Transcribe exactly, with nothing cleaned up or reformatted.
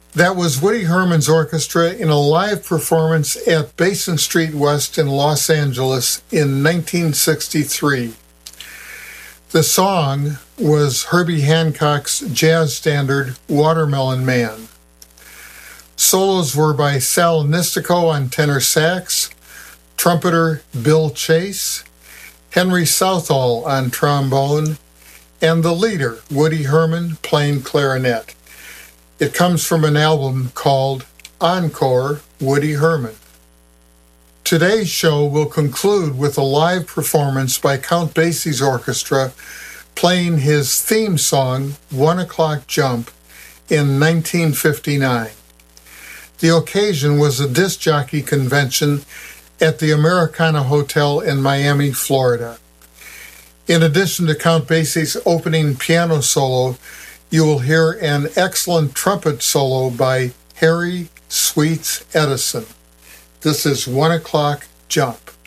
That was Woody Herman's orchestra in a live performance at Basin Street West in Los Angeles in nineteen sixty-three. The song was Herbie Hancock's jazz standard, Watermelon Man. Solos were by Sal Nistico on tenor sax, trumpeter Bill Chase, Henry Southall on trombone, and the leader, Woody Herman, playing clarinet. It comes from an album called Encore, Woody Herman. Today's show will conclude with a live performance by Count Basie's orchestra playing his theme song, One O'Clock Jump, in nineteen fifty-nine. The occasion was a disc jockey convention at the Americana Hotel in Miami, Florida. In addition to Count Basie's opening piano solo, you will hear an excellent trumpet solo by Harry Sweets Edison. This is One O'Clock Jump.